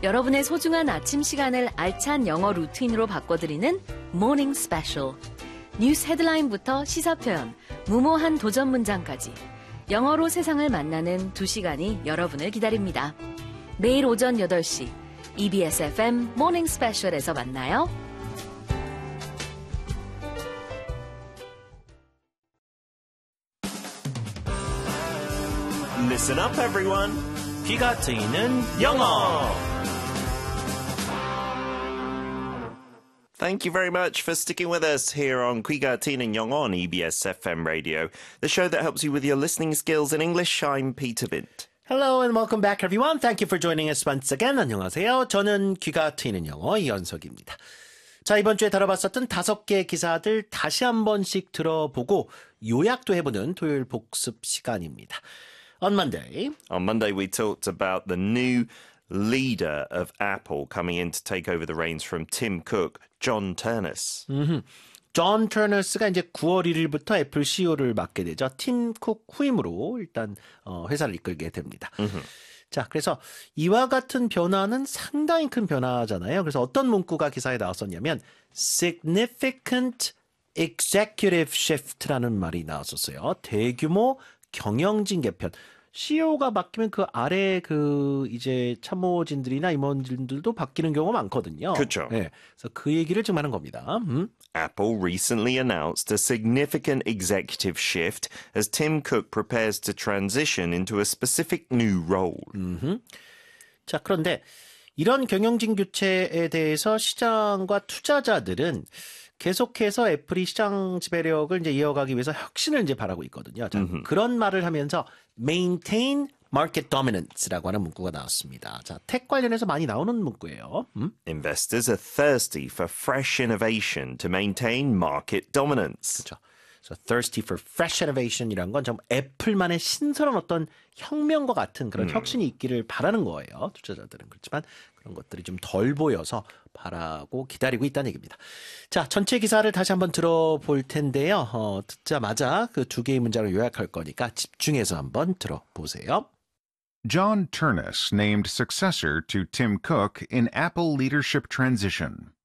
여러분의 소중한 아침 시간을 알찬 영어 루틴으로 바꿔드리는 Morning Special. 뉴스 헤드라인부터 시사 표현, 무모한 도전 문장까지 영어로 세상을 만나는 2시간이 여러분을 기다립니다. 매일 오전 8시 EBS FM Morning Special에서 만나요. Listen up, everyone. 귀가 트이는 영어. Thank you very much for sticking with us here on 귀가 트이는 영어 on EBS FM Radio, the show that helps you with your listening skills in English. I'm Peter Vint. Hello and welcome back, everyone. Thank you for joining us once again. 안녕하세요. 저는 귀가 트이는 영어 이현석입니다. 자, 이번 주에 다뤄봤었던 5개의 기사들 다시 한 번씩 들어보고 요약도 해보는 토요일 복습 시간입니다. On Monday, we talked about the new leader of Apple coming in to take over the reins from Tim Cook, John Ternus. 존 터너스가 이제 9월 1일부터 애플 CEO를 맡게 되죠. 팀 쿡 후임으로 일단 회사를 이끌게 됩니다. 자, 그래서 이와 같은 변화는 상당히 큰 변화잖아요. 그래서 어떤 문구가 기사에 나왔었냐면 significant executive shift라는 말이 나왔었어요. 대규모 경영진 개편. CEO가 바뀌면 그 아래 그 이제 참모진들이나 임원진들도 바뀌는 경우가 많거든요. 그렇죠. 네, 그래서 그 얘기를 지금 하는 겁니다. Apple recently announced a significant executive shift as Tim Cook prepares to transition into a specific new role. 자, 그런데 이런 경영진 교체에 대해서 시장과 투자자들은 계속해서 애플이 시장 지배력을 이제 이어가기 위해서 혁신을 이제 바라고 있거든요. 자, 그런 말을 하면서 maintain market dominance라고 하는 문구가 나왔습니다. 자, 텍 관련해서 많이 나오는 문구예요. Investors are thirsty for fresh innovation to maintain market dominance. 그렇죠. So thirsty for fresh innovation이란 건 정말 애플만의 신선한 어떤 혁명과 같은 그런 혁신이 있기를 바라는 거예요. 투자자들은. 그렇지만 그런 것들이 좀 덜 보여서 바라고 기다리고 있다는 얘기입니다. 자, 전체 기사를 다시 한번 들어볼 텐데요. 듣자마자 그 2개의 문장을 요약할 거니까 집중해서 한번 들어보세요. John Ternus named successor to Tim Cook in Apple leadership transition.